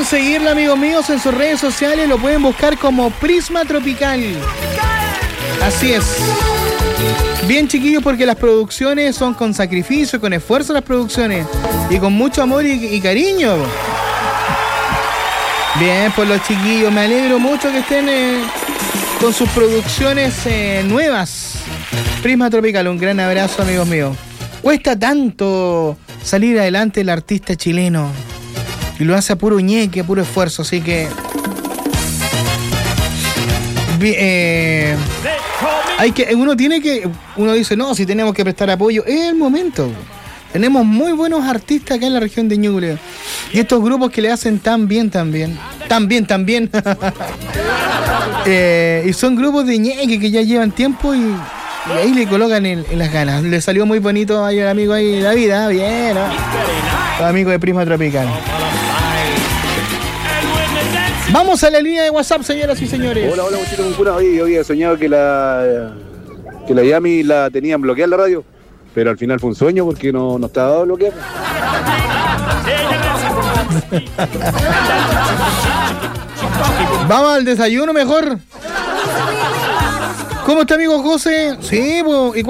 conseguirla, amigos míos, en sus redes sociales. Lo pueden buscar como Prisma Tropical. Así es. Bien, chiquillos, porque las producciones son con sacrificio, con esfuerzo las producciones. Y con mucho amor y cariño. Bien, pues los chiquillos, me alegro mucho que estén con sus producciones nuevas. Prisma Tropical, un gran abrazo, amigos míos. Cuesta tanto salir adelante el artista chileno. Y lo hace a puro ñeque, a puro esfuerzo, así que... uno dice, no, si tenemos que prestar apoyo, es el momento. Tenemos muy buenos artistas acá en la región de Ñuble. Y estos grupos que le hacen tan bien. Y son grupos de ñeque que ya llevan tiempo y ahí le colocan en las ganas. Le salió muy bonito ahí al amigo ahí David, bien, ¿no? Los amigos de Prisma Tropical. Vamos a la línea de WhatsApp, señoras y señores. Hola, muchachos, con cura. Oye, yo había soñado que la Yami la tenían bloqueada en la radio, pero al final fue un sueño porque no estaba bloqueada. Vamos al desayuno mejor. ¿Cómo está, amigo José? Sí, pues.